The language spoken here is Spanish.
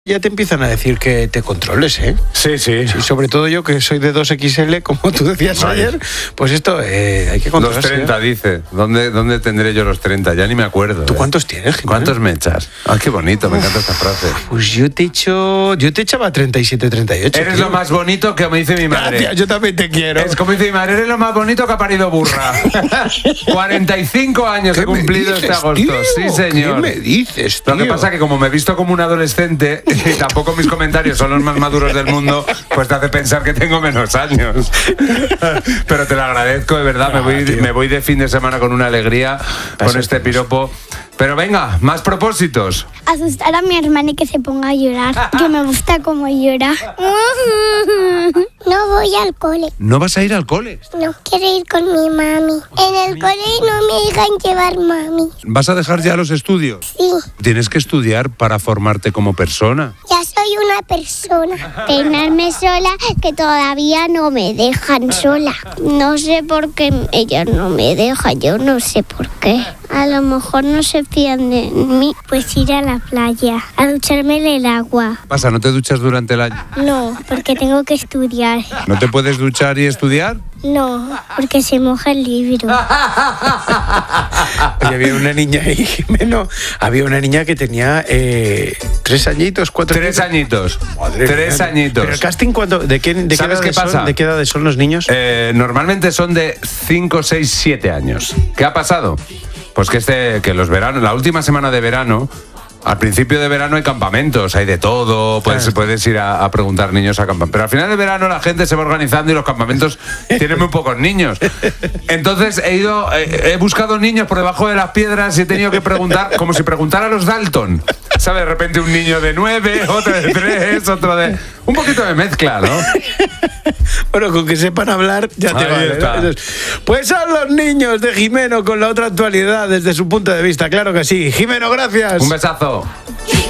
Ya te empiezan a decir que te controles, ¿eh? Sí. Sí, sobre todo yo que soy de 2XL, como tú decías ayer, pues esto hay que controlarse. Los 30, dice. ¿Dónde tendré yo los 30? Ya ni me acuerdo. ¿Tú cuántos tienes, Jimeno? ¿Cuántos me echas? Ah, qué bonito, me encanta esta frase. Pues yo te echaba 37, 38. Eres tío. lo más bonito que me dice mi madre. Gracias, yo también te quiero. Es como dice mi madre, eres lo más bonito que ha parido burra. 45 años he cumplido este agosto. Tío? Sí, señor. ¿Qué me dices, tío? Lo que pasa es que como me he visto como un adolescente y tampoco mis comentarios son los más maduros del mundo, pues te hace pensar que tengo menos años. Pero te lo agradezco, de verdad. Me voy de fin de semana con una alegría, con este piropo. Pero venga, más propósitos. Asustar a mi hermana y que se ponga a llorar. Que me gusta cómo llora. No voy al cole. ¿No vas a ir al cole? No quiero ir con mi mami. En el cole no me dejan llevar mami. ¿Vas a dejar ya los estudios? Sí, Tienes que estudiar para formarte como persona. ya soy una persona. Peinarme sola, que todavía no me dejan sola. No sé por qué ellos no me dejan, yo no sé por qué. A lo mejor no se fían de mí. Pues ir a la playa, a ducharme en el agua. ¿Qué pasa? ¿No te duchas durante el año? No, porque tengo que estudiar. ¿No te puedes duchar y estudiar? No, porque se moja el libro. Oye, había una niña ahí, Jimeno. Había una niña que tenía 3 añitos, 4 3 añitos. Madre 3 mía. añitos. ¿Pero el casting cuándo? ¿De qué ¿Sabes edades qué pasa? son? ¿De qué edades son los niños? Normalmente son de 5, 6, 7 años. ¿Qué ha pasado? Pues que los veranos, la última semana de verano, al principio de verano hay campamentos, hay de todo, puedes ir a preguntar niños a campamentos. Pero al final de verano la gente se va organizando y los campamentos tienen muy pocos niños. Entonces he buscado niños por debajo de las piedras y he tenido que preguntar, como si preguntara a los Dalton. ¿Sabe? De repente un niño de 9, otro de 3, otro de... Un poquito de mezcla, ¿no? Bueno, con que sepan hablar ya te Ahí vale, está. ¿no? Pues son los niños de Jimeno con la otra actualidad desde su punto de vista, claro que sí. Jimeno, gracias. Un besazo.